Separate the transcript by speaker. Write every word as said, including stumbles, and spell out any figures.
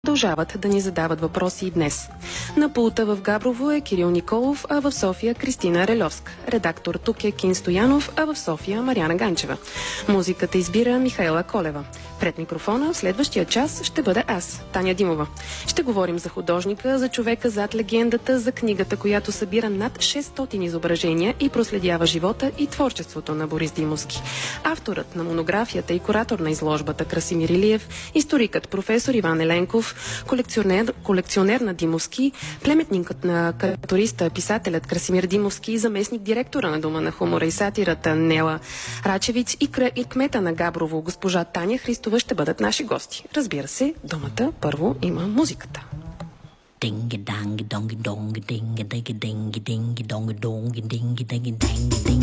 Speaker 1: продължават да ни задават въпроси и днес. На пулта в Габрово е Кирил Николов, а в София Кристина Релевска. Редактор тук е Кин Стоянов, а в София Мариана Ганчева. Музиката избира Михаела Колева. Пред микрофона в следващия час ще бъда аз, Таня Димова. Ще говорим за художника, за човека зад легендата, за книгата, която събира над шестстотин изображения и проследява живота и творчеството на Борис Димовски. Авторът на монографията и куратор на изложбата Красимир Илиев, историкът професор Иван Еленков, колекционер, колекционер на Димовски, племетникът на карикатуриста, писателят Красимир Димовски, заместник директора на Дома на хумора и сатирата Нела Рачевиц и, кр... и кмета на Габрово, госпожа Таня Христова, ще бъдат наши гости. Разбира се, думата първо има музиката.
Speaker 2: Ding dang dong dong ding ding ding ding ding dong dong ding ding ding